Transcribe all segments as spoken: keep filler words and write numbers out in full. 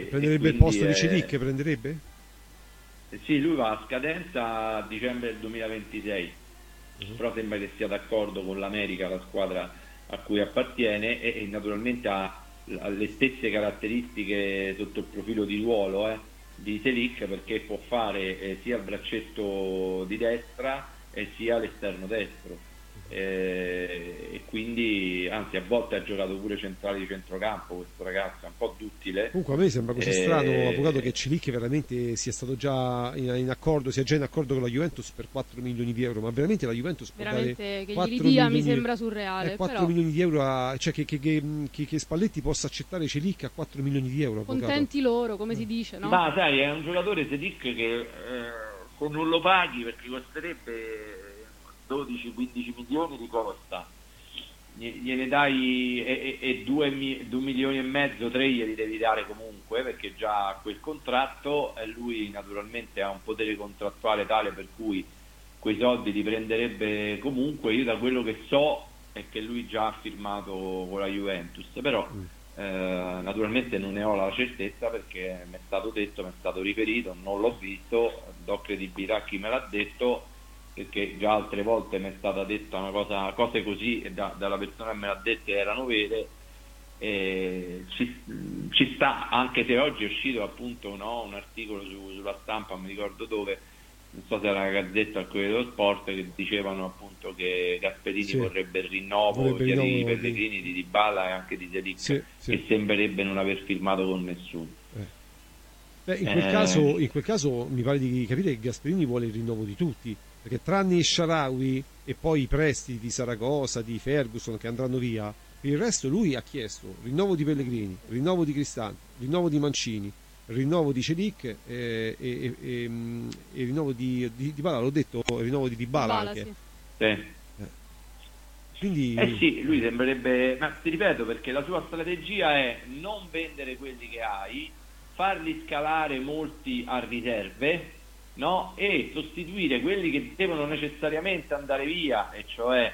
prenderebbe il posto di Celic, prenderebbe? Sì, lui va a scadenza a dicembre del duemilaventisei, uh-huh. Però sembra che sia d'accordo con l'America, la squadra a cui appartiene, e, e naturalmente ha le stesse caratteristiche sotto il profilo di ruolo eh, di Celic, perché può fare eh, sia il braccetto di destra e sia l'esterno destro. Eh, e quindi anzi a volte ha giocato pure centrale di centrocampo questo ragazzo, è un po' duttile. Comunque a me sembra così eh, strano, avvocato, che Celic veramente sia stato già in, in accordo, sia già in accordo con la Juventus per quattro milioni di euro, ma veramente la Juventus può veramente dare che quattro gli dia, milioni, mi sembra surreale, eh, quattro però... milioni di euro a, cioè che, che, che, che, che Spalletti possa accettare Celic a quattro milioni di euro, avvocato. Contenti loro, come eh. si dice, no? Ma sai, è un giocatore Celic che eh, se non lo paghi, perché costerebbe dodici quindici milioni di costa, gliene dai e, e, e due, due milioni e mezzo, tre glieli devi dare comunque, perché già ha quel contratto e lui naturalmente ha un potere contrattuale tale per cui quei soldi li prenderebbe comunque. Io da quello che so è che lui già ha firmato con la Juventus, però mm. eh, naturalmente non ne ho la certezza, perché mi è stato detto, mi è stato riferito, non l'ho visto, do credibilità a chi me l'ha detto, perché già altre volte mi è stata detta una cosa, cose così, e da, dalla persona che me l'ha dette erano vere, e ci, ci sta, anche se oggi è uscito appunto no, un articolo su, sulla stampa, non mi ricordo dove, non so se era la Gazzetta o il Corriere dello Sport, che dicevano appunto che Gasperini sì. vorrebbe il rinnovo vorrebbe sia rinnovo di Pellegrini, di... di Dybala e anche di Celic, sì, sì. e sembrerebbe non aver firmato con nessuno. Eh. Beh, in, quel eh... caso, in quel caso mi pare di capire che Gasperini vuole il rinnovo di tutti, perché tranne il Shaarawy e poi i prestiti di Saragossa, di Ferguson che andranno via, per il resto lui ha chiesto rinnovo di Pellegrini, rinnovo di Cristante, rinnovo di Mancini, rinnovo di Celic e, e, e, e, e rinnovo di Dybala, l'ho detto, rinnovo di Dybala anche. Sì. Sì. Eh. Quindi... eh sì, lui sembrerebbe, ma ti ripeto, perché la sua strategia è non vendere quelli che hai, farli scalare molti a riserve, no? E sostituire quelli che devono necessariamente andare via, e cioè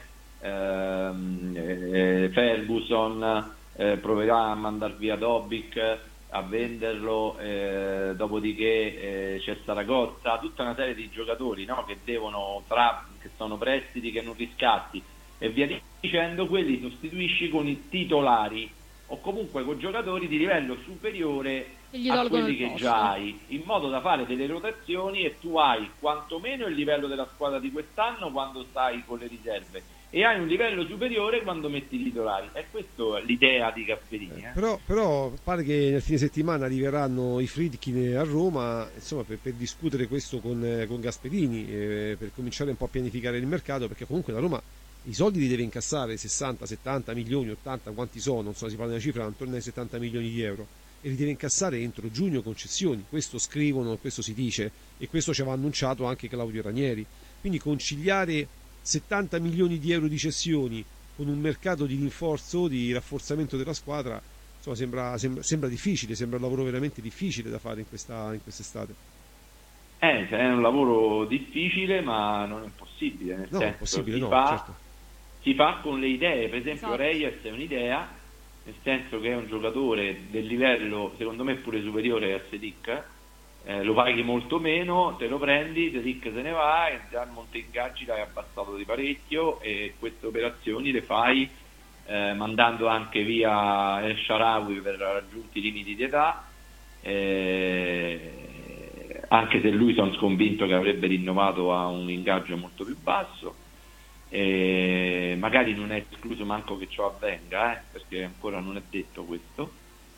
ehm, eh, Ferguson eh, proverà a mandar via Dobbik, a venderlo, eh, dopodiché eh, c'è Saragozza, tutta una serie di giocatori, no? Che devono tra, che sono prestiti, che non riscatti e via dicendo. Quelli sostituisci con i titolari o comunque con giocatori di livello superiore a quelli che già hai, in modo da fare delle rotazioni, e tu hai quantomeno il livello della squadra di quest'anno quando stai con le riserve e hai un livello superiore quando metti i titolari. E questa è l'idea di Gasperini. Eh. Però, però pare che nel fine settimana arriveranno i Friedkin a Roma, insomma, per, per discutere questo con, con Gasperini, eh, per cominciare un po' a pianificare il mercato, perché comunque la Roma i soldi li deve incassare, sessanta, settanta milioni, ottanta, quanti sono, non so, si parla di una cifra intorno ai settanta milioni di euro, e li deve incassare entro giugno concessioni, questo scrivono, questo si dice, e questo ci aveva annunciato anche Claudio Ranieri. Quindi conciliare settanta milioni di euro di cessioni con un mercato di rinforzo, di rafforzamento della squadra, insomma, sembra, sembra, sembra difficile, sembra un lavoro veramente difficile da fare in questa in quest'estate. Eh, è un lavoro difficile, ma non è impossibile, nel no, senso possibile, si, no, fa, certo. si fa con le idee. Per esempio esatto. Reyes è un'idea, nel senso che è un giocatore del livello secondo me pure superiore a Celic, eh, lo paghi molto meno, te lo prendi, Celic se ne va e già il monte ingaggi l'hai abbassato di parecchio, e queste operazioni le fai eh, mandando anche via El Shaarawy per raggiunti i limiti di età, eh, anche se lui sono convinto che avrebbe rinnovato a un ingaggio molto più basso. E magari non è escluso manco che ciò avvenga, eh, perché ancora non è detto questo,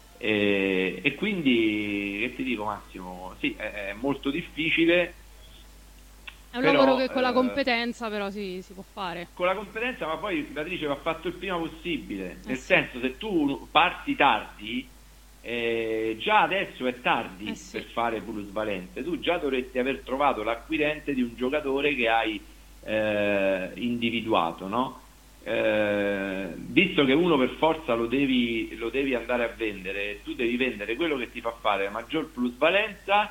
e, e quindi che ti dico, Massimo, sì, è, è molto difficile, è un però, lavoro che con la eh, competenza però si, si può fare con la competenza, ma poi Beatrice va fatto il prima possibile, eh nel sì. senso, se tu parti tardi, eh, già adesso è tardi eh sì. per fare plusvalenze, tu già dovresti aver trovato l'acquirente di un giocatore che hai Eh, individuato, no? Eh, visto che uno per forza lo devi, lo devi andare a vendere, tu devi vendere quello che ti fa fare la maggior plusvalenza,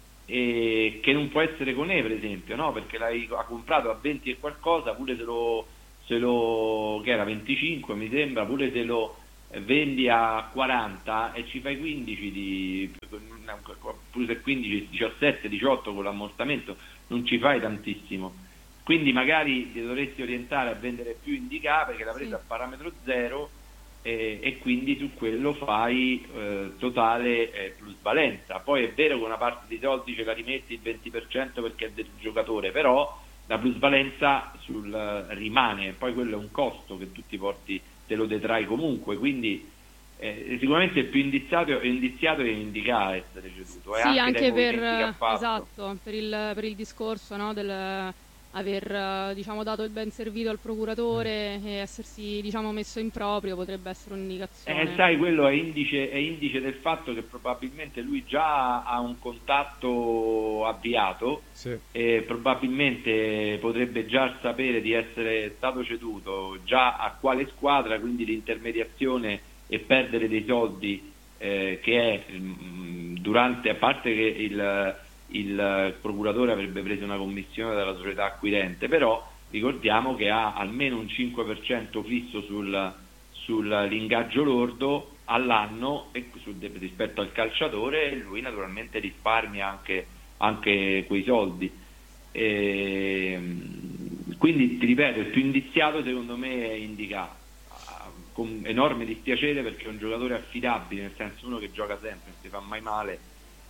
e che non può essere con E, per esempio, no? Perché l'hai ha comprato a venti e qualcosa, pure se lo, se lo che era venticinque mi sembra, pure se lo vendi a quaranta e ci fai quindici di, pure se quindici, diciassette, diciotto con l'ammortamento non ci fai tantissimo, quindi magari ti dovresti orientare a vendere più Indica perché l'ha presa a parametro zero e, e quindi su quello fai eh, totale eh, plusvalenza. Poi è vero che una parte dei soldi ce la rimetti il venti per cento perché è del giocatore, però la plusvalenza sul, rimane, poi quello è un costo che tu ti porti, te lo detrai comunque, quindi eh, sicuramente il più indiziato, indiziato è Indica a essere ceduto. Sì, anche, anche per, fatto. esatto, per il, per il discorso, no, del aver diciamo dato il ben servito al procuratore e essersi diciamo messo in proprio potrebbe essere un'indicazione. Eh, sai, quello è indice, è indice del fatto che probabilmente lui già ha un contatto avviato, sì. E probabilmente potrebbe già sapere di essere stato ceduto già a quale squadra, quindi l'intermediazione e perdere dei soldi eh, che è mh, durante, a parte che il il procuratore avrebbe preso una commissione dalla società acquirente, però ricordiamo che ha almeno un cinque per cento fisso sul, sull'ingaggio lordo all'anno e su, rispetto al calciatore, e lui naturalmente risparmia anche, anche quei soldi. E, quindi ti ripeto, il più indiziato secondo me è Indica, con enorme dispiacere perché è un giocatore affidabile, nel senso uno che gioca sempre, non si fa mai male.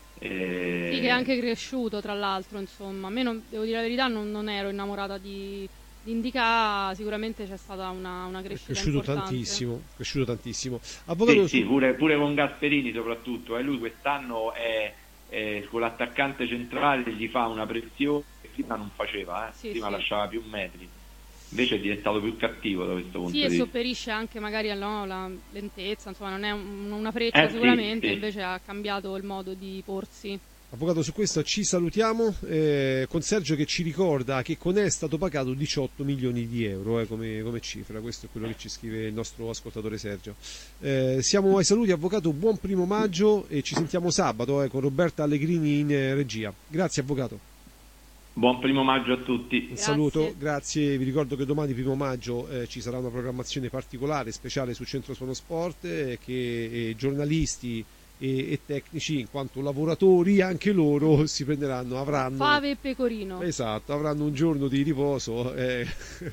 Eh... Sì, che è anche cresciuto tra l'altro, insomma. A me, non, devo dire la verità, non, non ero innamorata di, di Indica, sicuramente c'è stata una, una crescita è cresciuto importante. tantissimo, cresciuto tantissimo. Avvocato, sì, sì, pure, pure con Gasperini soprattutto, eh, lui quest'anno è, è, con l'attaccante centrale gli fa una pressione che prima non faceva, eh. sì, prima sì. lasciava più metri. Invece è diventato più cattivo da questo punto sì, di vista. Sì, e sopperisce anche magari no, la lentezza, insomma non è un, una freccia eh, sicuramente, sì, sì. invece ha cambiato il modo di porsi. Avvocato, su questo ci salutiamo eh, con Sergio che ci ricorda che con è stato pagato diciotto milioni di euro eh, come, come cifra, questo è quello che ci scrive il nostro ascoltatore Sergio. Eh, siamo ai saluti, Avvocato, buon primo maggio e ci sentiamo sabato eh, con Roberta Allegrini in eh, regia. Grazie Avvocato. Buon primo maggio a tutti. Un grazie. saluto, grazie. Vi ricordo che domani primo maggio eh, ci sarà una programmazione particolare, speciale su Centro Suono Sport, eh, che eh, giornalisti e, e tecnici, in quanto lavoratori, anche loro si prenderanno, avranno fave e pecorino. Esatto, avranno un giorno di riposo eh,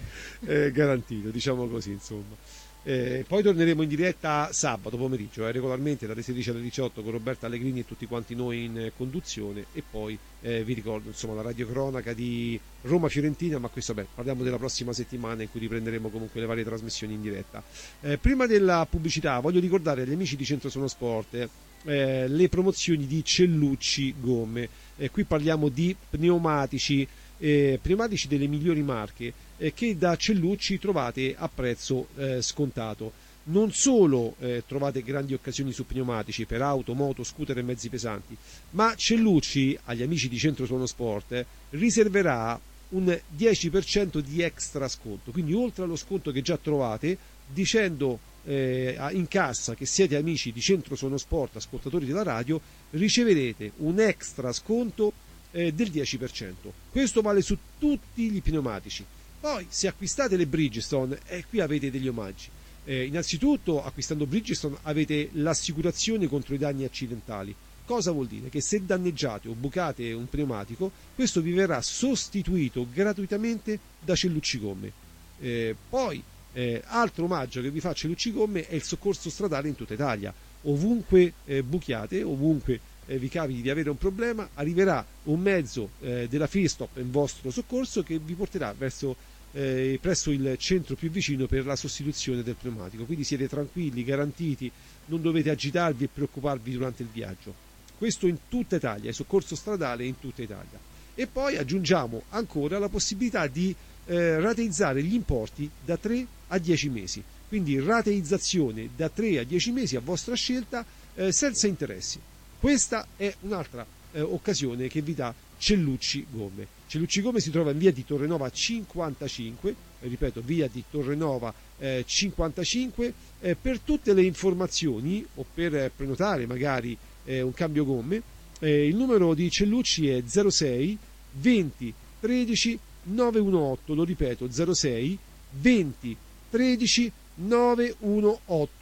eh, garantito, diciamo così, insomma. Eh, poi torneremo in diretta sabato pomeriggio, eh, regolarmente dalle sedici alle diciotto con Roberta Allegrini e tutti quanti noi in eh, conduzione, e poi eh, vi ricordo insomma la radiocronaca di Roma-Fiorentina, ma questo beh, parliamo della prossima settimana in cui riprenderemo comunque le varie trasmissioni in diretta. Eh, prima della pubblicità voglio ricordare agli amici di Centro Suono Sport eh, le promozioni di Cellucci Gomme. Eh, qui parliamo di pneumatici, eh, pneumatici delle migliori marche eh, che da Cellucci trovate a prezzo eh, scontato. Non solo eh, trovate grandi occasioni su pneumatici per auto, moto, scooter e mezzi pesanti, ma Cellucci agli amici di Centro Suono Sport eh, riserverà un dieci per cento di extra sconto, quindi oltre allo sconto che già trovate, dicendo eh, in cassa che siete amici di Centro Suono Sport, ascoltatori della radio, riceverete un extra sconto eh, del dieci per cento. Questo vale su tutti gli pneumatici. Poi se acquistate le Bridgestone, eh, qui avete degli omaggi. Eh, innanzitutto acquistando Bridgestone avete l'assicurazione contro i danni accidentali. Cosa vuol dire? Che se danneggiate o bucate un pneumatico, questo vi verrà sostituito gratuitamente da Cellucci Gomme. Eh, poi eh, altro omaggio che vi fa Cellucci Gomme è il soccorso stradale in tutta Italia. Ovunque eh, buchiate, ovunque eh, vi capiti di avere un problema, arriverà un mezzo eh, della Firstop in vostro soccorso che vi porterà verso eh, presso il centro più vicino per la sostituzione del pneumatico. Quindi siete tranquilli, garantiti, non dovete agitarvi e preoccuparvi durante il viaggio. Questo in tutta Italia, il soccorso stradale in tutta Italia. E poi aggiungiamo ancora la possibilità di eh, rateizzare gli importi da tre a dieci mesi. Quindi rateizzazione da tre a dieci mesi a vostra scelta eh, senza interessi. Questa è un'altra eh, occasione che vi dà Cellucci Gomme. Cellucci Gomme si trova in via di Torrenova cinquantacinque, eh, ripeto, via di Torrenova eh, cinquantacinque. Eh, per tutte le informazioni o per eh, prenotare magari eh, un cambio gomme, eh, il numero di Cellucci è zero sei venti tredici novecentodiciotto, lo ripeto, zero sei venti tredici novecentodiciotto.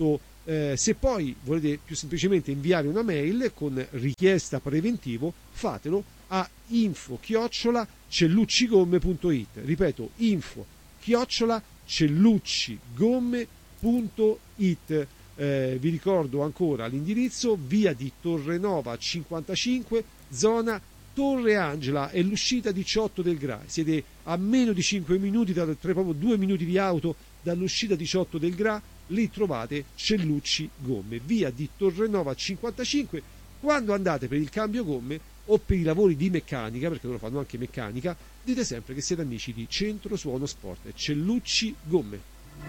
Eh, se poi volete più semplicemente inviare una mail con richiesta preventivo, fatelo a info chiocciola celluccigomme punto it. Ripeto, info chiocciola celluccigomme punto it. Eh, vi ricordo ancora l'indirizzo: via di Torrenova cinquantacinque, zona Torre Angela, è l'uscita diciotto del Gra. Siete a meno di cinque minuti, tra proprio due minuti di auto dall'uscita diciotto del Gra. Lì trovate Cellucci Gomme, via di Torrenova cinquantacinque. Quando andate per il cambio gomme o per i lavori di meccanica, perché loro fanno anche meccanica, dite sempre che siete amici di Centro Suono Sport, Cellucci Gomme.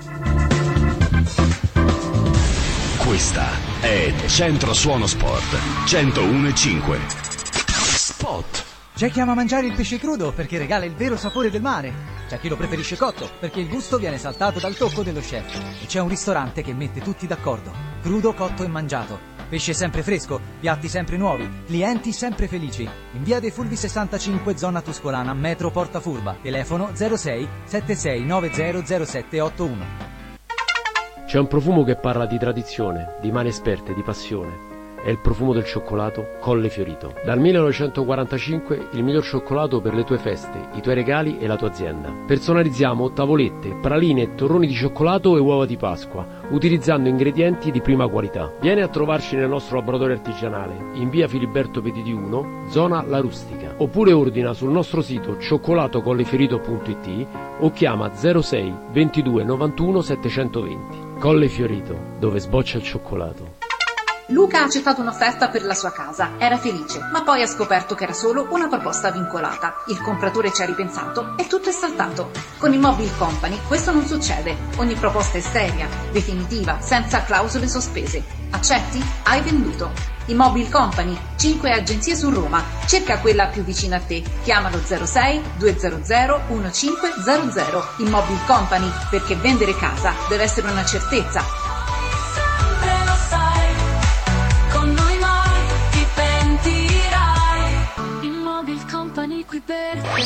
Questa è Centro Suono Sport centouno e cinque. Spot. C'è chi ama mangiare il pesce crudo perché regala il vero sapore del mare. C'è chi lo preferisce cotto perché il gusto viene saltato dal tocco dello chef. E c'è un ristorante che mette tutti d'accordo. Crudo, cotto e mangiato. Pesce sempre fresco, piatti sempre nuovi, clienti sempre felici. In via dei Fulvi sessantacinque, zona Tuscolana, metro Porta Furba. Telefono zero sei sette sei nove zero zero sette otto uno. C'è un profumo che parla di tradizione, di mani esperte, di passione. È il profumo del cioccolato Colle Fiorito. Dal millenovecentoquarantacinque il miglior cioccolato per le tue feste, i tuoi regali e la tua azienda. Personalizziamo tavolette, praline, torroni di cioccolato e uova di Pasqua, utilizzando ingredienti di prima qualità. Vieni a trovarci nel nostro laboratorio artigianale, in via Filiberto Petiti uno, zona La Rustica. Oppure ordina sul nostro sito cioccolato-collefiorito punto it o chiama zero sei ventidue novantuno settecentoventi. Colle Fiorito, dove sboccia il cioccolato. Luca ha accettato un'offerta per la sua casa, era felice, ma poi ha scoperto che era solo una proposta vincolata. Il compratore ci ha ripensato e tutto è saltato. Con Immobile Company questo non succede. Ogni proposta è seria, definitiva, senza clausole sospese. Accetti? Hai venduto. Immobile Company, cinque agenzie su Roma. Cerca quella più vicina a te. Chiamalo zero sei due zero zero uno cinque zero zero. Immobile Company, perché vendere casa deve essere una certezza. Qui per te.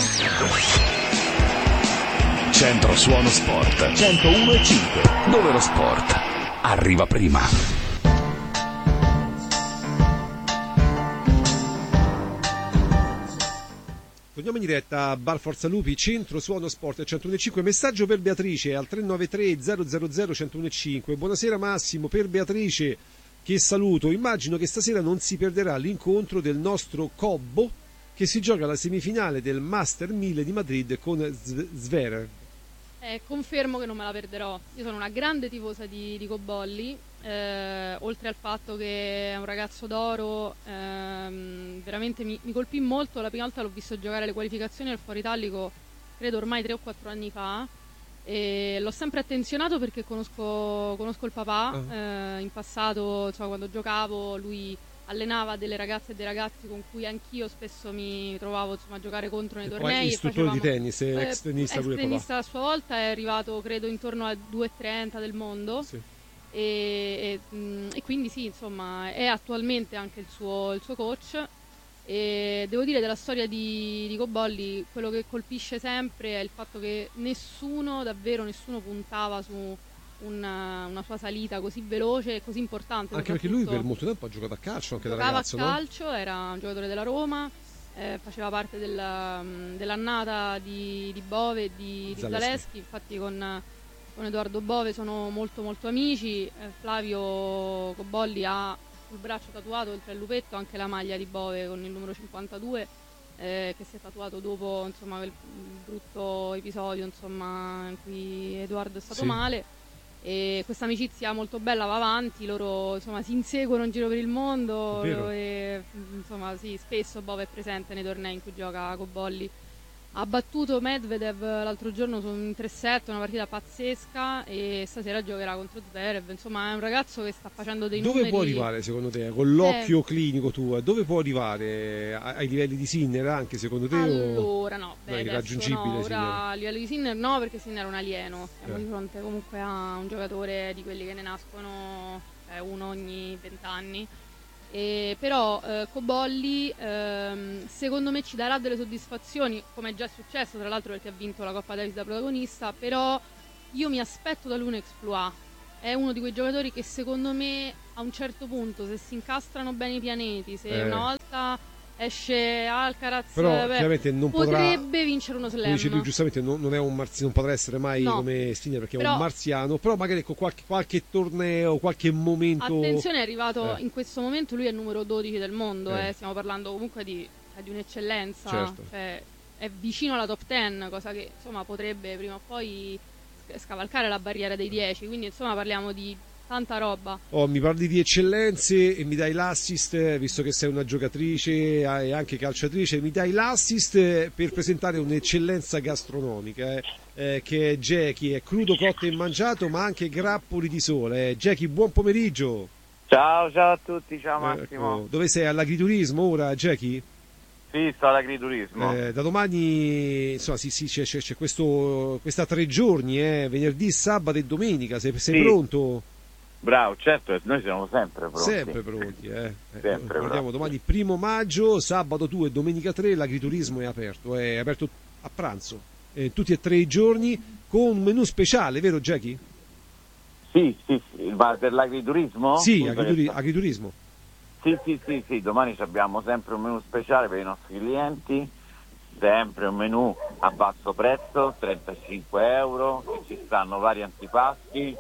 Centro Suono Sport centouno e cinque, dove lo sport arriva prima. Torniamo in diretta a Bar Forza Lupi, Centro Suono Sport centouno e cinque. Messaggio per Beatrice al tre nove tre zero zero zero centouno e cinque. Buonasera Massimo, per Beatrice che saluto. Immagino che stasera non si perderà l'incontro del nostro Cobbo che si gioca alla semifinale del Master mille di Madrid con Zverev. Eh, confermo che non me la perderò. Io sono una grande tifosa di, di Cobolli, eh, oltre al fatto che è un ragazzo d'oro, ehm, veramente mi, mi colpì molto. La prima volta l'ho visto giocare alle qualificazioni al Foro Italico, credo ormai tre o quattro anni fa, e l'ho sempre attenzionato perché conosco, conosco il papà. Uh-huh. eh, in passato, insomma, quando giocavo lui allenava delle ragazze e dei ragazzi con cui anch'io spesso mi trovavo, insomma, a giocare contro nei tornei. Istruttore di tennis, eh, ex tennista ex pure tennista a sua volta, è arrivato credo intorno al due e trenta del mondo. Sì. E, e, mh, e quindi sì, insomma, è attualmente anche il suo, il suo coach. E devo dire, della storia di, di Cobolli, quello che colpisce sempre è il fatto che nessuno, davvero nessuno puntava su Una, una sua salita così veloce e così importante. Anche perché lui per molto tempo ha giocato a calcio anche da ragazzo, giocava a calcio, no? Era un giocatore della Roma, eh, faceva parte della, dell'annata di, di Bove e di, di Zaleschi. Infatti con, con Edoardo Bove sono molto molto amici. eh, Flavio Cobolli ha sul braccio tatuato, oltre al lupetto, anche la maglia di Bove con il numero cinquantadue, eh, che si è tatuato dopo, insomma, quel brutto episodio, insomma, in cui Edoardo è stato sì. male. E questa amicizia molto bella va avanti, loro, insomma, si inseguono in giro per il mondo e, insomma, sì, spesso Bove è presente nei tornei in cui gioca Cobolli. Ha battuto Medvedev l'altro giorno su un tre sette, una partita pazzesca, e stasera giocherà contro Zverev. Insomma, è un ragazzo che sta facendo dei dove numeri. Dove può arrivare secondo te, con l'occhio eh. clinico tuo, dove può arrivare ai livelli di Sinner anche secondo te? Allora no, beh, no, è irraggiungibile. No, ora a livello di Sinner no, perché Sinner è un alieno. Siamo eh. di fronte comunque a un giocatore di quelli che ne nascono eh, uno ogni vent'anni. Eh, però eh, Cobolli ehm, secondo me ci darà delle soddisfazioni, come è già successo tra l'altro, perché ha vinto la Coppa Davis da protagonista. Però io mi aspetto da lui un exploit, è uno di quei giocatori che secondo me a un certo punto, se si incastrano bene i pianeti, se eh. una volta esce Alcaraz, però beh, chiaramente non potrebbe potrà, vincere uno slam. Come dici tu giustamente, non, non è un marziano, non potrà essere mai no. come Sinner, perché però, è un marziano, però magari con qualche, qualche torneo, qualche momento. Attenzione, è arrivato eh. in questo momento, lui è il numero dodici del mondo, eh. Eh. stiamo parlando comunque di, di un'eccellenza, certo. cioè, è vicino alla top dieci, cosa che insomma potrebbe prima o poi scavalcare la barriera dei dieci, quindi insomma parliamo di tanta roba. Oh, mi parli di eccellenze e mi dai l'assist, visto che sei una giocatrice e anche calciatrice, mi dai l'assist per presentare un'eccellenza gastronomica eh, eh, che è Jackie, è crudo, cotto e mangiato, ma anche grappoli di sole. Eh. Jackie, buon pomeriggio. Ciao, ciao a tutti, ciao Massimo. Ecco, dove sei? All'agriturismo ora, Jackie? Sì, sto all'agriturismo. Eh, da domani insomma sì, sì, c'è, c'è, c'è questo, questa tre giorni, eh, venerdì, sabato e domenica, sei, sei sì. pronto? Bravo, certo, noi siamo sempre pronti. Sempre pronti, eh. Sempre eh, pronti. Domani primo maggio, sabato due e domenica tre, l'agriturismo è aperto, è aperto a pranzo, eh, tutti e tre i giorni, con un menù speciale, vero Jackie? Sì, sì, sì, ma per l'agriturismo? Sì, agrituri- agriturismo. Sì, sì, sì, sì, domani abbiamo sempre un menù speciale per i nostri clienti, sempre un menù a basso prezzo, trentacinque euro, ci stanno vari antipasti,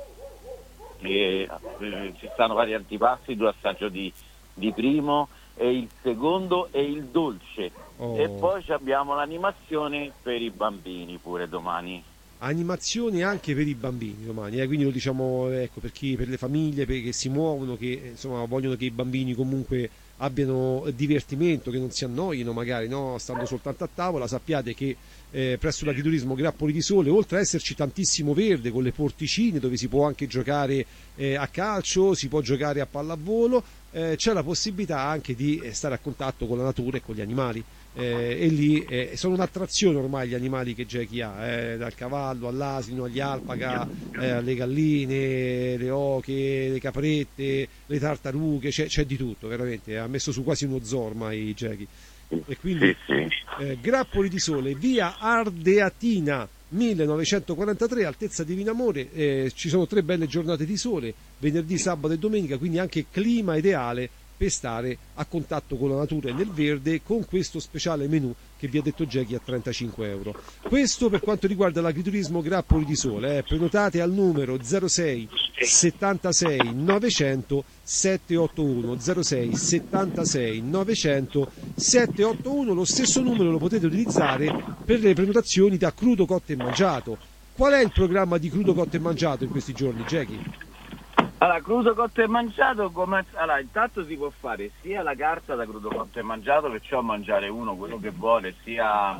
e, eh, ci stanno vari antipasti, due assaggio di, di primo e il secondo e il dolce. Oh. E poi abbiamo l'animazione per i bambini pure domani. Animazioni anche per i bambini domani, eh? Quindi lo diciamo ecco, per chi, per le famiglie per, che si muovono, che insomma vogliono che i bambini comunque abbiano divertimento, che non si annoino magari, no? Stando soltanto a tavola. Sappiate che eh, presso l'agriturismo Grappoli di Sole, oltre a esserci tantissimo verde con le porticine dove si può anche giocare eh, a calcio, si può giocare a pallavolo, eh, c'è la possibilità anche di eh, stare a contatto con la natura e con gli animali. Eh, e lì eh, sono un'attrazione ormai gli animali che Jackie ha, eh, dal cavallo all'asino, agli alpaca, eh, alle galline, le oche, le caprette, le tartarughe, c'è, c'è di tutto veramente, ha messo su quasi uno zoo ormai Jackie. E quindi eh, Grappoli di Sole, via Ardeatina millenovecentoquarantatré, altezza Divino Amore, eh, ci sono tre belle giornate di sole, venerdì, sabato e domenica, quindi anche clima ideale per stare a contatto con la natura e nel verde, con questo speciale menù che vi ha detto Jackie a trentacinque euro. Questo per quanto riguarda l'agriturismo Grappoli di Sole, eh. Prenotate al numero zero sei settantasei novecento settecentoottantuno, zero sei settantasei novecento settecentoottantuno. Lo stesso numero lo potete utilizzare per le prenotazioni da crudo, cotto e mangiato. Qual è il programma di crudo, cotto e mangiato in questi giorni, Jackie? Allora, crudo, cotto e mangiato, come... allora, intanto si può fare sia la carta da crudo, cotto e mangiato, perciò a mangiare uno quello che vuole, sia...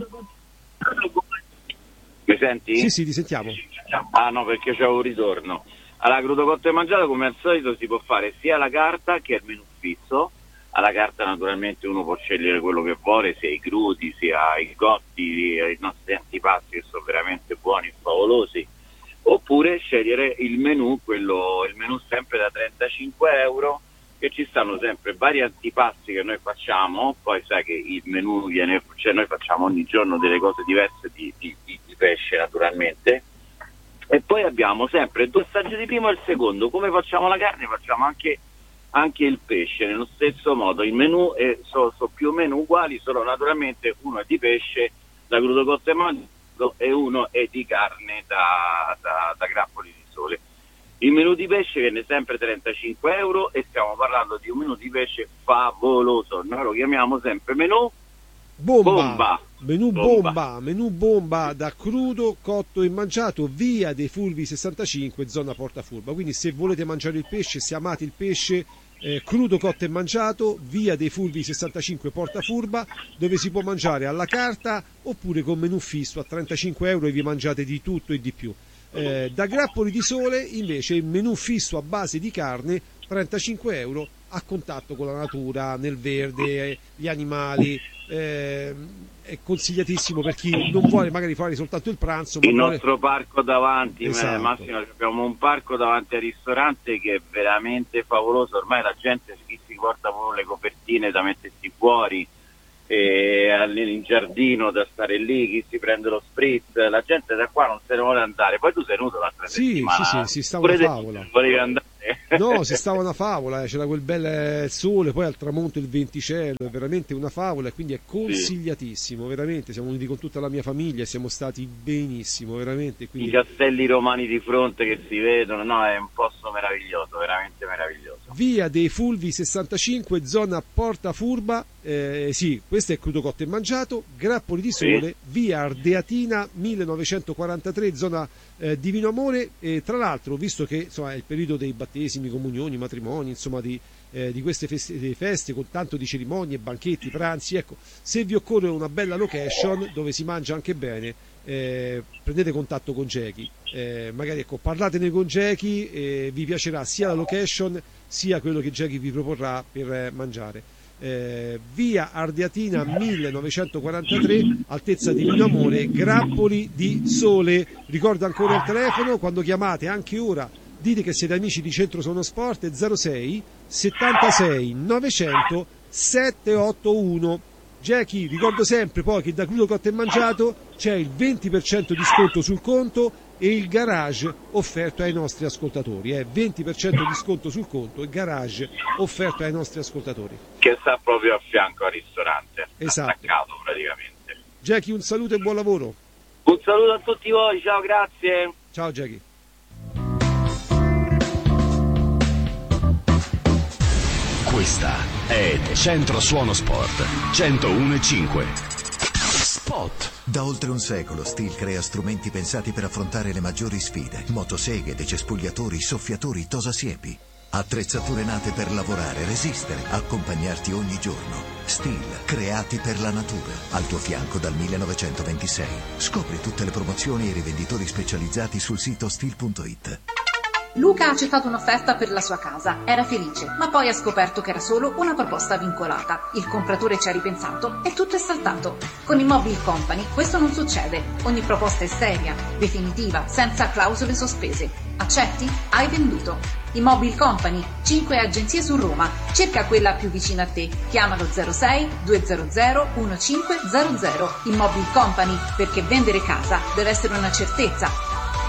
Mi senti? Sì, sì, ti sentiamo. Ah no, perché c'è un ritorno. Allora, crudo, cotto e mangiato, come al solito, si può fare sia la carta, che è il menù fisso. Alla carta naturalmente uno può scegliere quello che vuole, sia i crudi, sia i cotti, i nostri antipasti che sono veramente buoni e favolosi. Oppure scegliere il menù, quello, il menù sempre da trentacinque euro, che ci stanno sempre vari antipasti che noi facciamo, poi sai che il menù viene, cioè noi facciamo ogni giorno delle cose diverse di, di, di, di pesce naturalmente, e poi abbiamo sempre due assaggi di primo e il secondo. Come facciamo la carne facciamo anche, anche il pesce nello stesso modo. Il menù è, sono so più o meno uguali, solo naturalmente uno è di pesce da crudo, cotto e mangiato e uno è di carne da, da, da Grappoli di Sole. Il menù di pesce viene sempre trentacinque euro e stiamo parlando di un menù di pesce favoloso. Noi lo chiamiamo sempre menù bomba, bomba. menù bomba. bomba menù bomba da crudo, cotto e mangiato, via dei Fulvi sessantacinque, zona Porta Furba. Quindi se volete mangiare il pesce, se amate il pesce, Eh, crudo, cotto e mangiato, via dei Fulvi sessantacinque, Porta Furba, dove si può mangiare alla carta oppure con menù fisso a trentacinque euro e vi mangiate di tutto e di più. Eh, da Grappoli di Sole invece il menù fisso a base di carne, trentacinque euro, a contatto con la natura, nel verde, gli animali. Eh, è consigliatissimo per chi non vuole magari fare soltanto il pranzo, ma il vuole... nostro parco davanti, esatto. Massimo, abbiamo un parco davanti al ristorante che è veramente favoloso. Ormai la gente, chi si porta proprio le copertine da mettersi fuori, e in giardino da stare lì, chi si prende lo spritz, la gente da qua non se ne vuole andare. Poi tu sei venuto l'altra sì, settimana. Sì, sì, si stava una favola. Volevi andare? No, si stava una favola, eh. C'era quel bel sole, poi al tramonto il venticello, è veramente una favola e quindi è consigliatissimo, sì. Veramente, siamo venuti con tutta la mia famiglia e siamo stati benissimo, veramente. Quindi... I castelli romani di fronte che si vedono, no, è un posto meraviglioso, veramente meraviglioso. Via dei Fulvi sessantacinque, zona Porta Furba, eh, sì, questo è Crudo Cotto e Mangiato, Grappoli di Sole, sì. Via Ardeatina millenovecentoquarantatré, zona eh, Divino Amore, e tra l'altro, visto che insomma è il periodo dei battesimi, comunioni, matrimoni, insomma di, eh, di queste feste, di feste con tanto di cerimonie, banchetti, pranzi, ecco, se vi occorre una bella location dove si mangia anche bene, eh, prendete contatto con Jackie, eh, magari ecco, parlatene con Jackie, eh, vi piacerà sia la location sia quello che Jackie vi proporrà per eh, mangiare. Eh, via Ardeatina millenovecentoquarantatré, altezza Divino Amore, Grappoli di Sole. Ricordo ancora il telefono, quando chiamate anche ora dite che siete amici di Centro Suono Sport, è zero sei settantasei novecento settecentoottantuno. Jackie, ricordo sempre poi che da Crudo Cotto e Mangiato c'è il venti per cento di sconto sul conto e il garage offerto ai nostri ascoltatori, eh? venti per cento di sconto sul conto e garage offerto ai nostri ascoltatori. Che sta proprio a fianco al ristorante, esatto. Attaccato praticamente. Jackie, un saluto e buon lavoro. Un saluto a tutti voi, ciao, grazie. Ciao Jackie. Questa è Centro Suono Sport centouno e cinque. Spot. Da oltre un secolo Stihl crea strumenti pensati per affrontare le maggiori sfide: motoseghe, decespugliatori, soffiatori, tosasiepi. Attrezzature nate per lavorare, resistere, accompagnarti ogni giorno. Stihl, creati per la natura. Al tuo fianco dal millenovecentoventisei. Scopri tutte le promozioni e i rivenditori specializzati sul sito stihl punto it. Luca ha accettato un'offerta per la sua casa, era felice, ma poi ha scoperto che era solo una proposta vincolata. Il compratore ci ha ripensato e tutto è saltato. Con Immobile Company questo non succede. Ogni proposta è seria, definitiva, senza clausole sospese. Accetti? Hai venduto. Immobile Company, cinque agenzie su Roma. Cerca quella più vicina a te. Chiamalo zero sei duecento uno cinque zero zero. Immobile Company, perché vendere casa deve essere una certezza.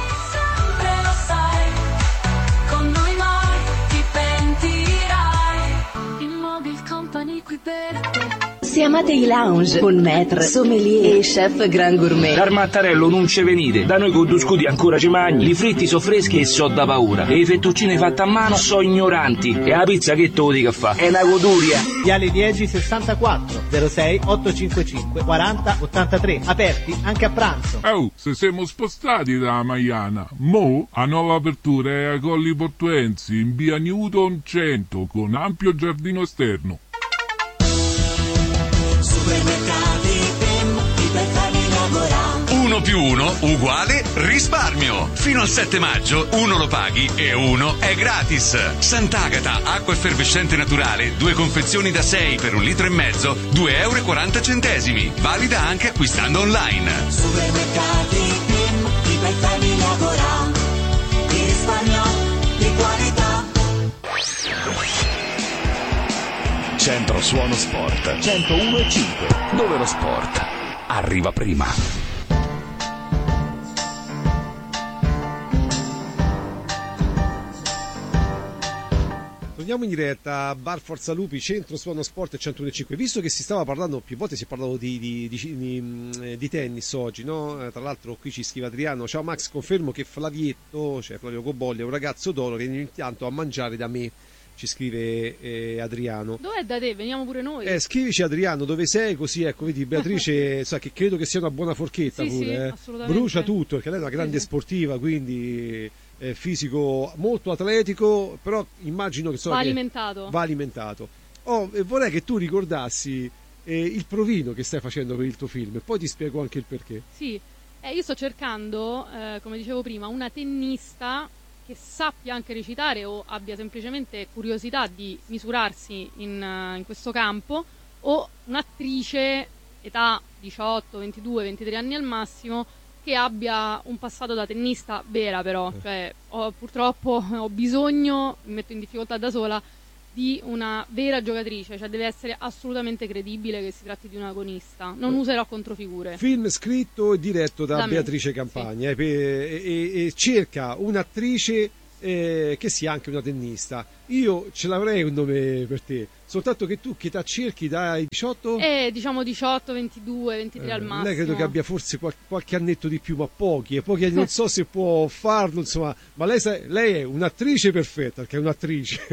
Se amate i lounge con maître, sommelier e chef grand gourmet, dal Mattarello non ci venite, da noi con due scudi ancora ci magni, i fritti so freschi e so da paura, e i fettuccini fatti a mano so ignoranti, e la pizza che te lo dica fa, è una goduria. Viale dieci sessantaquattro zero sei ottocentocinquantacinque quaranta ottantatré, aperti anche a pranzo. Oh, se siamo spostati da Maiana, mo a nuova apertura è a Colli Portuensi in via Newton cento con ampio giardino esterno. Uno più uno uguale risparmio. Fino al sette maggio uno lo paghi e uno è gratis. Sant'Agata, acqua effervescente naturale, due confezioni da sei per un litro e mezzo, due euro e quaranta centesimi. Valida anche acquistando online. Supermercati Pim, iperfamiglia lavora, di risparmio, di qualità. Centro Suono Sport centouno e cinque, dove lo sport arriva prima. Torniamo in diretta a Bar Forza Lupi, Centro Suono Sport centouno e cinque. Visto che si stava parlando, più volte si è parlato di, di, di, di, di tennis oggi, no? Tra l'altro qui ci scrive Adriano: ciao Max, confermo che Flavietto, cioè Flavio Cobolli, è un ragazzo d'oro che viene intanto a mangiare da me. Ci scrive eh, Adriano. Dov'è da te? Veniamo pure noi. Eh, scrivici Adriano dove sei, così ecco, vedi Beatrice sa che credo che sia una buona forchetta sì, pure, sì, eh. assolutamente. Brucia tutto, perché lei è una grande sì, sportiva, quindi eh, fisico molto atletico, però immagino che, so, va che alimentato. Va alimentato. Oh, e vorrei che tu ricordassi eh, il provino che stai facendo per il tuo film, e poi ti spiego anche il perché. Sì, eh, io sto cercando, eh, come dicevo prima, una tennista che sappia anche recitare o abbia semplicemente curiosità di misurarsi in, uh, in questo campo, o un'attrice età diciotto, ventidue, ventitré anni al massimo, che abbia un passato da tennista vera, però, cioè ho, purtroppo ho bisogno, mi metto in difficoltà da sola, di una vera giocatrice, cioè deve essere assolutamente credibile che si tratti di un agonista. Non userò controfigure. Film scritto e diretto da, Da me, Beatrice Campagna, sì. e, e, e cerca un'attrice eh, che sia anche una tennista. Io ce l'avrei un nome per te, soltanto che tu che età cerchi, dai diciotto? Eh, diciamo diciotto, ventidue, ventitré Eh, al massimo. lei credo che abbia forse qual- qualche annetto di più, ma pochi, e pochi non so se può farlo, insomma, ma lei, sa- lei è un'attrice perfetta, perché è un'attrice.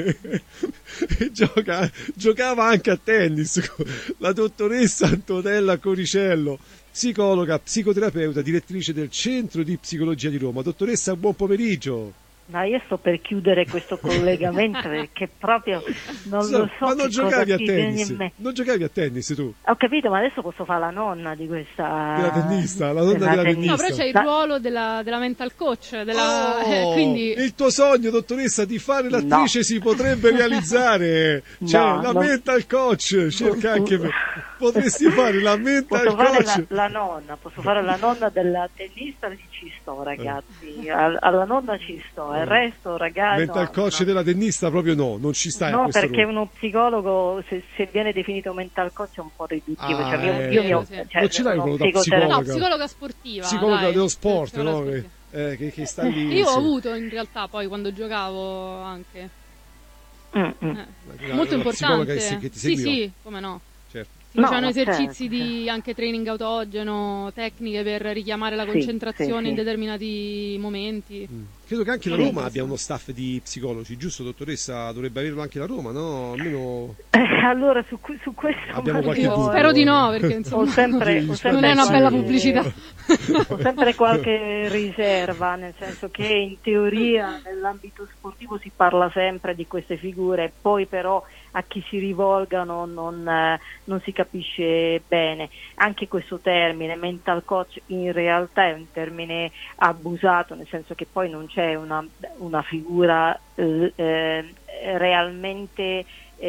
E gioca, giocava anche a tennis con la dottoressa Antonella Coricello, psicologa, psicoterapeuta, direttrice del Centro di Psicologia di Roma. Dottoressa, buon pomeriggio. No, io sto per chiudere questo collegamento perché proprio non So, lo so. ma non che giocavi cosa a ti viene tennis? in me. Non giocavi a tennis tu? Ho capito, ma adesso posso fare la nonna di questa. Della tennista, la donna della tennista. No, però c'è il La- ruolo della, della mental coach, della, Oh, eh, quindi... il tuo sogno, dottoressa, di fare l'attrice No. si potrebbe realizzare. Cioè, No, la non- mental coach, cerca anche me. Potresti fare la mental Posso fare coach. la, la nonna, posso fare la nonna della tennista, ci sto ragazzi, Al- alla nonna ci sto, il resto ragazzi. Mental no, coach no. della tennista proprio no, non ci stai a No, questo perché ruolo. uno psicologo, se, se viene definito mental coach, è un po' riduttivo. Ah, cioè, io, eh, io mi ho- sì. cioè, Non ce l'hai uno quello da psicotera- psicologa? No, psicologa sportiva. Psicologa dai. dello sport, Psicologa no? sportiva. Che, eh, che, che sta lì. Io ho sì. avuto in realtà poi quando giocavo anche. Mm, mm. Eh, La- molto la psicologa importante. che si- che ti sì, seguiva. sì, come no. Certo. No, C'erano ma esercizi certo, di anche training autogeno, tecniche per richiamare la Sì, concentrazione sì, sì. in determinati momenti. Mm. Credo che anche la Sì. Roma abbia uno staff di psicologi, giusto dottoressa? Dovrebbe averlo anche la Roma, no? Almeno Eh, allora su, cu- su questo abbiamo qualche Mario, dubbio. Spero di no, perché insomma ho sempre, ho sempre non è una qualche- bella pubblicità. ho sempre qualche riserva, nel senso che in teoria nell'ambito sportivo si parla sempre di queste figure, poi però a chi si rivolgano non, eh, non si capisce bene. Anche questo termine mental coach in realtà è un termine abusato, nel senso che poi non c'è una, una figura eh, eh, realmente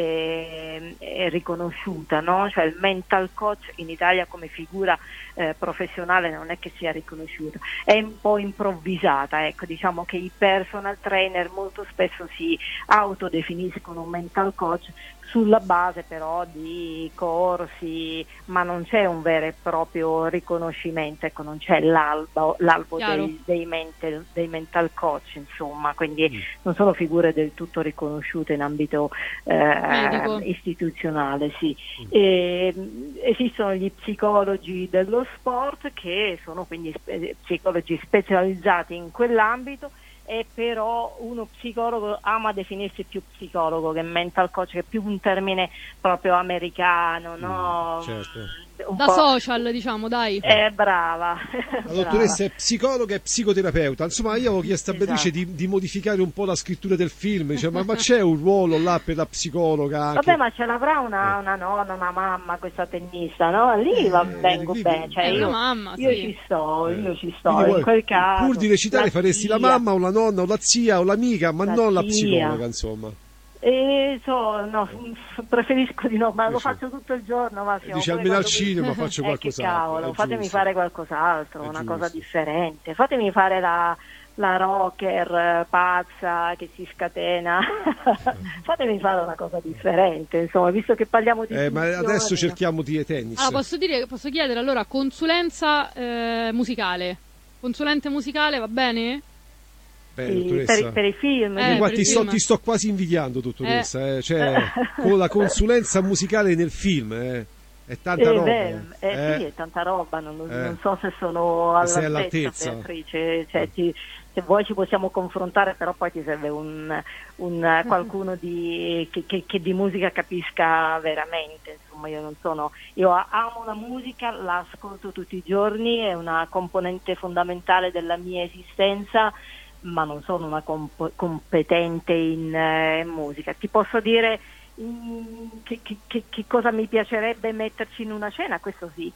eh, è riconosciuta, no? Cioè il mental coach in Italia come figura eh, professionale non è che sia riconosciuta, è un po' improvvisata, ecco, diciamo che i personal trainer molto spesso si autodefiniscono mental coach sulla base però di corsi, ma non c'è un vero e proprio riconoscimento, ecco, non c'è l'albo, l'albo Chiaro. dei, dei, mental, dei mental coach, insomma, quindi Mm. non sono figure del tutto riconosciute in ambito eh, Medico. istituzionale, sì. E, esistono gli psicologi dello sport che sono quindi spe- psicologi specializzati in quell'ambito, e però uno psicologo ama definirsi più psicologo che mental coach, che è più un termine proprio americano, no? certo. Un Da po'- social, diciamo, dai. Eh, brava. La dottoressa è psicologa e psicoterapeuta. Insomma, io avevo chiesto a Beatrice Esatto. di, di modificare un po' la scrittura del film. Dice, ma, ma c'è un ruolo là per la psicologa anche? Vabbè, ma ce l'avrà una, una nonna, una mamma, questa tennista, no? Lì va vengo lì- bene, cioè Eh, io, una mamma, io sì. ci sto, io ci sto, Quindi in vuoi- quel caso. pur di recitare la faresti la zia. mamma o la nonna o la zia o l'amica, ma La non la zia. psicologa, insomma. Eh, so, no, preferisco di no, ma lo Dice- faccio tutto il giorno. Ma Dice, almeno al cinema faccio Eh, che qualcos'altro. cavolo, è fatemi giusto. fare qualcos'altro, È una giusto. cosa differente. Fatemi fare la, la rocker eh, pazza che si scatena. Fatemi fare una cosa differente, insomma, visto che parliamo di Eh, ma istituzioni, adesso cerchiamo di tennis. Allora, posso dire, posso chiedere allora consulenza eh, musicale. Consulente musicale, va bene? Beh, sì, dottoressa. per, per i film. Eh, Io qua per ti il sto, film. ti sto quasi invidiando, dottoressa. Eh. Cioè, con la consulenza musicale nel film, eh. È tanta Eh, roba. beh, eh, eh. sì, è tanta roba, non, Eh. non so se sono Se sei all'altezza, all'altezza. Beatrice, cioè, ti- se vuoi ci possiamo confrontare, però poi ti serve un, un qualcuno di, che, che- che di musica capisca veramente, insomma io non sono, io amo la musica, la ascolto tutti i giorni, è una componente fondamentale della mia esistenza, ma non sono una comp- competente in eh, musica. Ti posso dire mm, che, che- che- che cosa mi piacerebbe metterci in una scena, questo sì,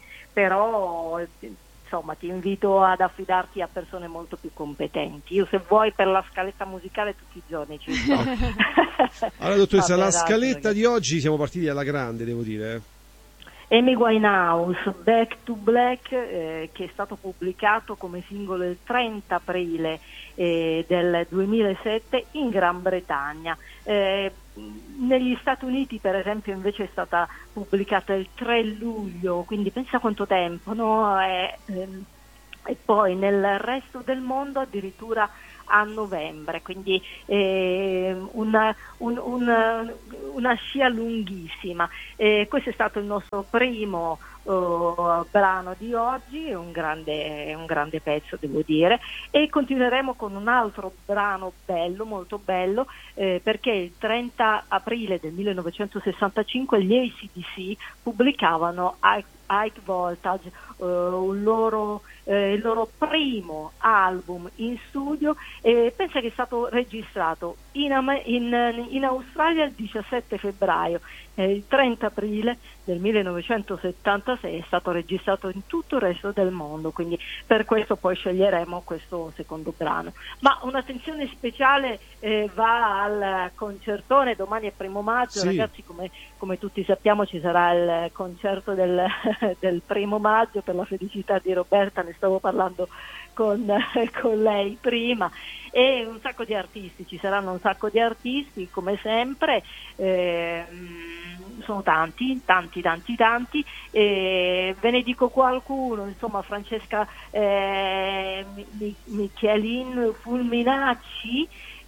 però eh, insomma ti invito ad affidarti a persone molto più competenti. Io se vuoi per la scaletta musicale tutti i giorni ci sto. Allora, dottoressa, Vabbè, la dai, scaletta ragazzi. di oggi siamo partiti alla grande, devo dire. eh. Amy Winehouse, Back to Black, eh, che è stato pubblicato come singolo il trenta aprile eh, del duemilasette in Gran Bretagna. Eh, negli Stati Uniti, per esempio, invece è stata pubblicata il tre luglio, quindi pensa quanto tempo, no? E, ehm, e poi nel resto del mondo addirittura a novembre, quindi eh, una, un, un, una scia lunghissima. Eh, questo è stato il nostro primo uh, brano di oggi, un grande, un grande pezzo, devo dire, e continueremo con un altro brano bello, molto bello, eh, perché il trenta aprile del millenovecentosessantacinque gli A C D C pubblicavano High Voltage, uh, un loro, eh, il loro primo album in studio, e pensa che è stato registrato in, in, in Australia il diciassette febbraio, eh, il trenta aprile del millenovecentosettantasei è stato registrato in tutto il resto del mondo, quindi per questo poi sceglieremo questo secondo brano. Ma un'attenzione speciale eh, va al concertone, domani è primo maggio, sì. Ragazzi, come, come tutti sappiamo ci sarà il concerto del, del primo maggio per la felicità di Roberta, ne stavo parlando con, con lei prima, e un sacco di artisti, ci saranno un sacco di artisti come sempre, eh, sono tanti, tanti, tanti, tanti, eh, ve ne dico qualcuno, insomma Francesca eh, Michelin, Fulminacci,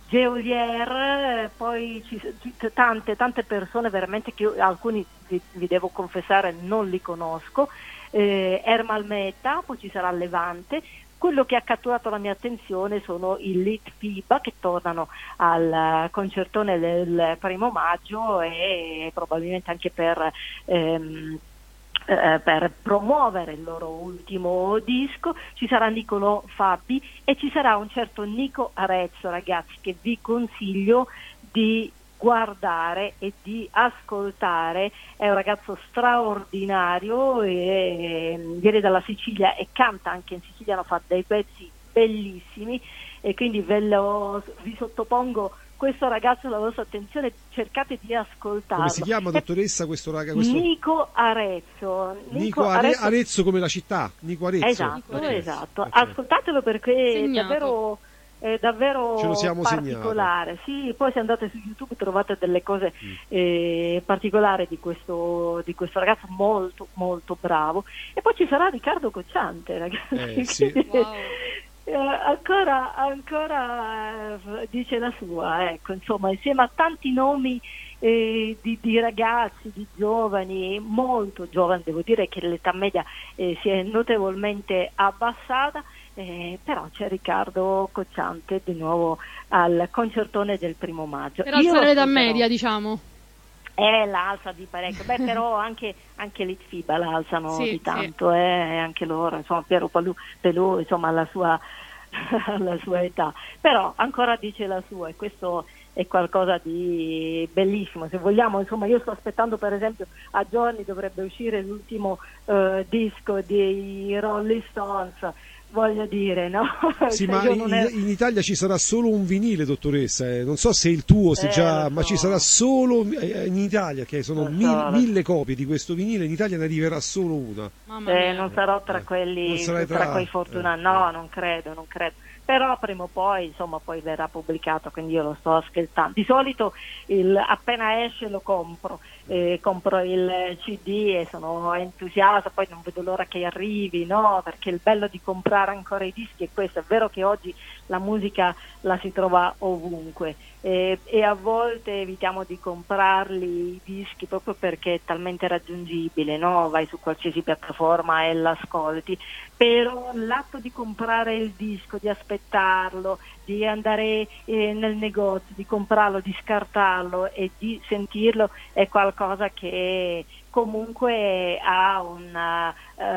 Geolier, poi ci, tante, tante persone veramente che io, alcuni vi, vi devo confessare non li conosco, eh, Ermal Meta, poi ci sarà Levante. Quello che ha catturato la mia attenzione sono i Litfiba, che tornano al concertone del primo maggio e probabilmente anche per, ehm, eh, per promuovere il loro ultimo disco. Ci sarà Nicolò Fabi e ci sarà un certo Nico Arezzo, ragazzi, che vi consiglio di guardare e di ascoltare. È un ragazzo straordinario, e viene dalla Sicilia e canta anche in siciliano, fa dei pezzi bellissimi, e quindi ve lo, vi sottopongo questo ragazzo alla vostra attenzione, cercate di ascoltarlo. Come si chiama, dottoressa, questo ragazzo? Questo... Nico Arezzo. Nico, Nico Arezzo... Arezzo come la città, Nico Arezzo. Esatto, Arezzo. esatto. Okay. Ascoltatelo perché Segnato. è davvero... è davvero Ce lo siamo particolare. segnato. Sì, poi se andate su YouTube trovate delle cose mm. eh, particolari di questo, di questo ragazzo molto molto bravo. E poi ci sarà Riccardo Cocciante, ragazzi. Eh, sì. Wow. eh, ancora ancora eh, dice la sua, ecco, insomma, insieme a tanti nomi eh, di, di ragazzi, di giovani, molto giovani, devo dire che l'età media eh, si è notevolmente abbassata. Eh, però c'è Riccardo Cocciante di nuovo al concertone del primo maggio. Per alzare l'età media, diciamo. Eh, l'alza di parecchio. Beh, però anche, anche l'Itfiba l'alzano sì, di tanto, sì. eh, anche loro, insomma, Piero Pelù, Pelù insomma, alla sua, alla sua età. Però ancora dice la sua, e questo è qualcosa di bellissimo. Se vogliamo, insomma, io sto aspettando, per esempio, a giorni dovrebbe uscire l'ultimo eh, disco dei Rolling Stones. Voglio dire, no? Sì, cioè, ma in, è... in Italia ci sarà solo un vinile, dottoressa, eh. non so se il tuo, se eh, già, so. ma ci sarà solo eh, in Italia, che sono so, mil, mille copie di questo vinile, in Italia ne arriverà solo una. Eh, non sarò tra eh. quelli, tra... tra quei fortunati, eh. no, non credo, non credo. Però prima o poi, insomma, poi verrà pubblicato, quindi io lo sto aspettando. Di solito il, appena esce lo compro, eh, compro il C D e sono entusiasta, poi non vedo l'ora che arrivi, no? Perché il bello di comprare ancora i dischi è questo. È vero che oggi la musica la si trova ovunque, eh, e a volte evitiamo di comprarli i dischi proprio perché è talmente raggiungibile, no? Vai su qualsiasi piattaforma e l'ascolti. Però l'atto di comprare il disco, di aspettarlo, di andare eh, nel negozio, di comprarlo, di scartarlo e di sentirlo è qualcosa che comunque ha una,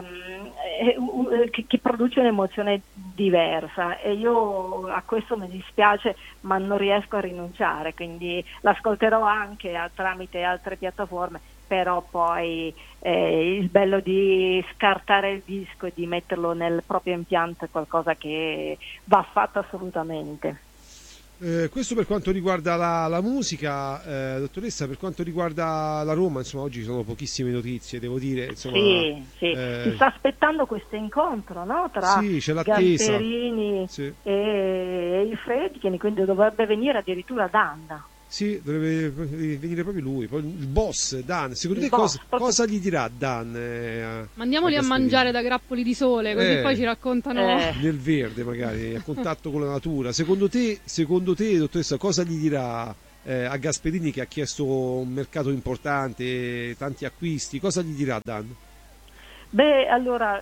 um, che, che produce un'emozione diversa, e io a questo mi dispiace, ma non riesco a rinunciare, quindi l'ascolterò anche a, tramite altre piattaforme. Però poi eh, il bello di scartare il disco e di metterlo nel proprio impianto è qualcosa che va fatto assolutamente. Eh, questo per quanto riguarda la, la musica, eh, dottoressa, per quanto riguarda la Roma, insomma, oggi sono pochissime notizie, devo dire. Insomma, sì, sì. Eh... si sta aspettando questo incontro, no? Tra sì, c'è l'attesa. Gasperini sì. e i Friedkin, quindi dovrebbe venire addirittura Dan. Sì, dovrebbe venire proprio lui, poi il boss Dan. Secondo il te boss, cosa, proprio... cosa gli dirà Dan? Eh, Mandiamoli a, a mangiare da grappoli di sole, così eh, poi ci raccontano eh. nel verde, magari a contatto con la natura. Secondo te, secondo te, dottoressa, cosa gli dirà eh, a Gasperini, che ha chiesto un mercato importante, tanti acquisti? Cosa gli dirà Dan? Beh, allora,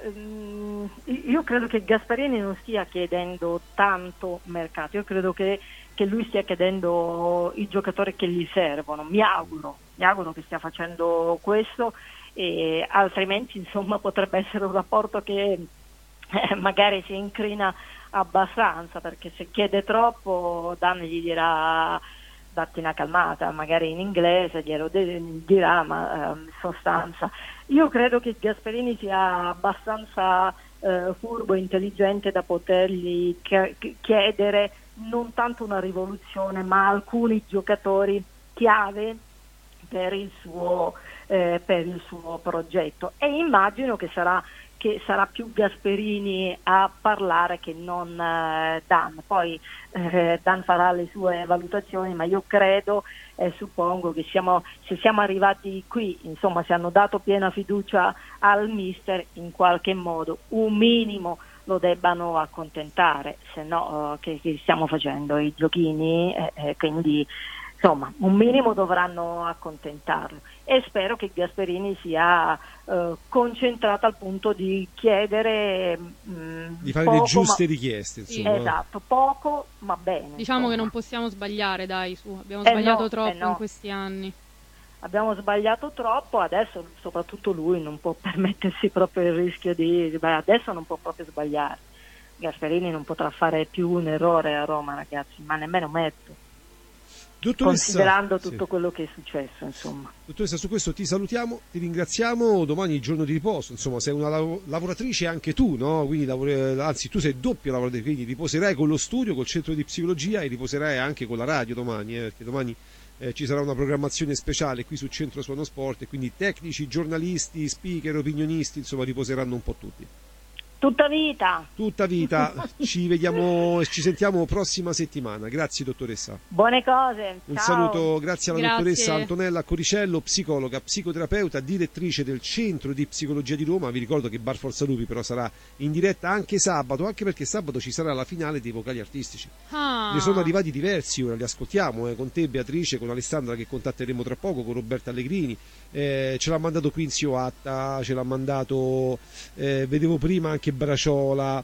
io credo che Gasperini non stia chiedendo tanto mercato, io credo che, che lui stia chiedendo i giocatori che gli servono, mi auguro, mi auguro che stia facendo questo, e altrimenti insomma potrebbe essere un rapporto che eh, magari si incrina abbastanza, perché se chiede troppo Dan gli dirà datti una calmata, magari in inglese glielo dirà, ma eh, in sostanza io credo che Gasperini sia abbastanza eh, furbo e intelligente da potergli chiedere non tanto una rivoluzione, ma alcuni giocatori chiave per il suo, eh, per il suo progetto, e immagino che sarà che sarà più Gasperini a parlare che non eh, Dan. Poi eh, Dan farà le sue valutazioni, ma io credo e suppongo che siamo, se siamo arrivati qui, insomma, se hanno dato piena fiducia al mister, in qualche modo un minimo lo debbano accontentare, se no eh, che, che stiamo facendo i giochini, eh, eh, quindi insomma un minimo dovranno accontentarlo, e spero che Gasperini sia eh, concentrato al punto di chiedere mh, di fare poco, le giuste ma... richieste, insomma. Esatto, poco ma bene. Diciamo insomma. Che non possiamo sbagliare, dai, su, abbiamo Eh sbagliato no, troppo eh no. in questi anni. Abbiamo sbagliato troppo, adesso soprattutto lui non può permettersi proprio il rischio di... Beh, adesso non può proprio sbagliare. Gasperini non potrà fare più un errore a Roma, ragazzi, ma nemmeno mezzo. Dottoressa, considerando tutto sì. quello che è successo, insomma. Dottoressa, su questo ti salutiamo, ti ringraziamo. Domani è il giorno di riposo, insomma, sei una lav- lavoratrice anche tu, no? Quindi lavori- anzi tu sei doppia lavoratrice, quindi riposerai con lo studio, col centro di psicologia, e riposerai anche con la radio domani, eh, perché domani eh, ci sarà una programmazione speciale qui su Centro Suono Sport, e quindi tecnici, giornalisti, speaker, opinionisti, insomma, riposeranno un po' tutti. Tutta vita. Tutta vita. Ci vediamo e ci sentiamo prossima settimana. Grazie dottoressa. Buone cose. Un ciao. saluto, grazie alla Grazie. dottoressa Antonella Coricello, psicologa, psicoterapeuta, direttrice del Centro di Psicologia di Roma. Vi ricordo che Bar Forza Lupi però sarà in diretta anche sabato, anche perché sabato ci sarà la finale dei vocali artistici. Ah. Ne sono arrivati diversi, ora li ascoltiamo, eh, con te Beatrice, con Alessandra che contatteremo tra poco, con Roberta Allegrini. Eh, ce l'ha mandato Quincy Oatta, ce l'ha mandato, eh, vedevo prima anche Braciola,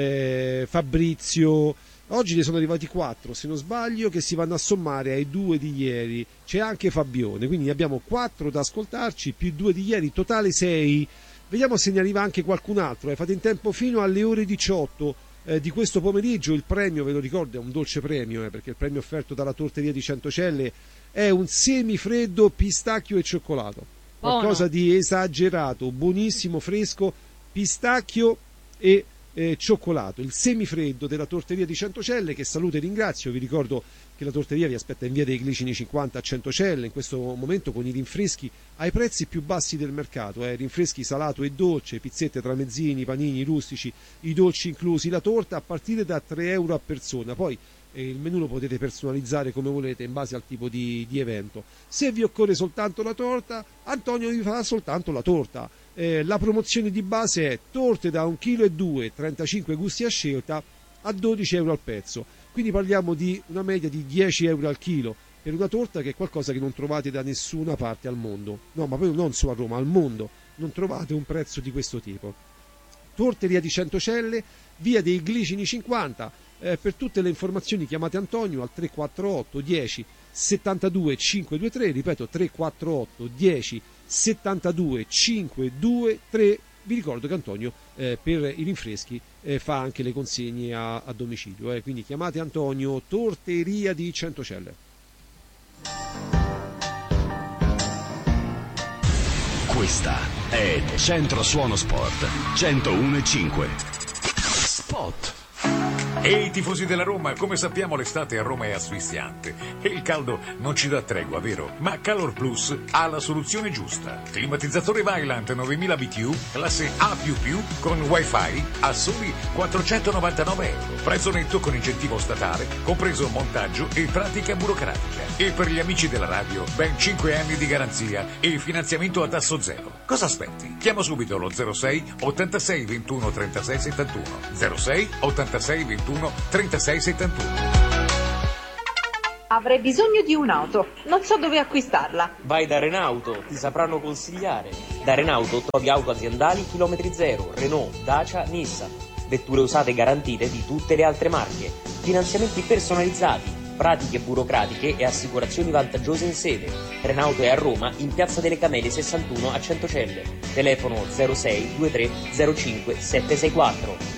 eh, Fabrizio. Oggi ne sono arrivati quattro, se non sbaglio, che si vanno a sommare ai due di ieri. C'è anche Fabione, quindi ne abbiamo quattro da ascoltarci, più due di ieri, totale sei. Vediamo se ne arriva anche qualcun altro. Eh. Fate in tempo fino alle ore diciotto eh, di questo pomeriggio. Il premio, ve lo ricordo, è un dolce premio, eh, perché il premio offerto dalla Torteria di Centocelle è un semifreddo pistacchio e cioccolato. Qualcosa di esagerato, buonissimo, fresco, pistacchio e eh, cioccolato. Il semifreddo della Torteria di Centocelle, che saluto e ringrazio. Vi ricordo che la Torteria vi aspetta in via dei Glicini cinquanta a Centocelle, in questo momento con i rinfreschi ai prezzi più bassi del mercato, eh. rinfreschi salato e dolce, pizzette tramezzini, panini rustici, i dolci inclusi, la torta a partire da tre euro a persona. Poi e il menù lo potete personalizzare come volete in base al tipo di, di evento. Se vi occorre soltanto la torta, Antonio vi fa soltanto la torta. Eh, la promozione di base è torte da un chilo e due, trentacinque gusti a scelta a dodici euro al pezzo, quindi parliamo di una media di dieci euro al chilo per una torta, che è qualcosa che non trovate da nessuna parte al mondo. No, ma poi non solo a Roma, al mondo non trovate un prezzo di questo tipo. Torteria di Centocelle, via dei Glicini cinquanta. Eh, per tutte le informazioni chiamate Antonio al tre quattro otto dieci settantadue cinquecentoventistre, ripeto tre quattro otto dieci settantadue cinquecentoventistre. Vi ricordo che Antonio eh, per i rinfreschi eh, fa anche le consegne a, a domicilio, eh, quindi chiamate Antonio, Torteria di Centocelle. Questa è Centro Suono Sport centouno e cinque. Spot. Ehi tifosi della Roma, come sappiamo l'estate a Roma è asfissiante e il caldo non ci dà tregua, vero? Ma Calor Plus ha la soluzione giusta. Climatizzatore Vaillant novemila B T U, classe A più più, con wifi a soli quattrocentonovantanove euro. Prezzo netto con incentivo statale, compreso montaggio e pratica burocratica. E per gli amici della radio, ben cinque anni di garanzia e finanziamento a tasso zero. Cosa aspetti? Chiama subito lo zero sei ottantasei ventuno trentasei settantuno. zero sei ottantasei ventuno trentasei settantuno. Avrei bisogno di un'auto, non so dove acquistarla. Vai da Renauto, ti sapranno consigliare. Da Renauto trovi auto aziendali chilometri zero, Renault, Dacia, Nissan. Vetture usate garantite di tutte le altre marche. Finanziamenti personalizzati, pratiche burocratiche e assicurazioni vantaggiose in sede. Renauto è a Roma, in Piazza delle Camelie sessantuno a Centocelle. Telefono zero sei ventitré zero cinque sette sei quattro.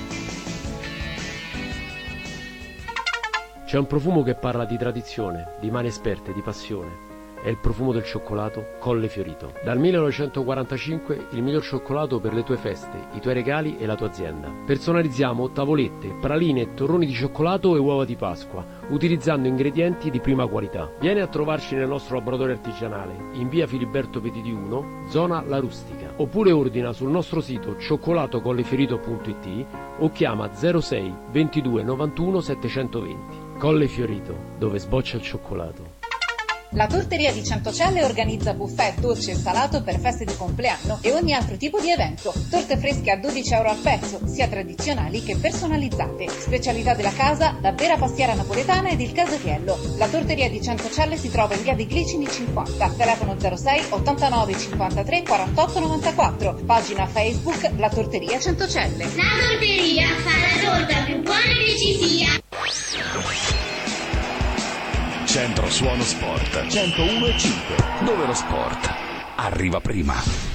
C'è un profumo che parla di tradizione, di mani esperte, di passione. È il profumo del cioccolato Colle Fiorito. Dal millenovecentoquarantacinque il miglior cioccolato per le tue feste, i tuoi regali e la tua azienda. Personalizziamo tavolette, praline, torroni di cioccolato e uova di Pasqua, utilizzando ingredienti di prima qualità. Vieni a trovarci nel nostro laboratorio artigianale, in via Filiberto Petiti uno, zona La Rustica. Oppure ordina sul nostro sito cioccolato-collefiorito punto it o chiama zero sei ventidue novantuno settecentoventi. Colle Fiorito, dove sboccia il cioccolato. La Torteria di Centocelle organizza buffet, dolce e salato per feste di compleanno e ogni altro tipo di evento. Torte fresche a dodici euro al pezzo, sia tradizionali che personalizzate. Specialità della casa, la vera pastiera napoletana ed il casatiello. La Torteria di Centocelle si trova in via dei Glicini cinquanta. Telefono zero sei ottantanove cinquantatré quarantotto novantaquattro. Pagina Facebook La Torteria Centocelle. La Torteria fa la torta più buona che ci sia. Centro Suono Sport centouno e cinque, dove lo sport arriva prima.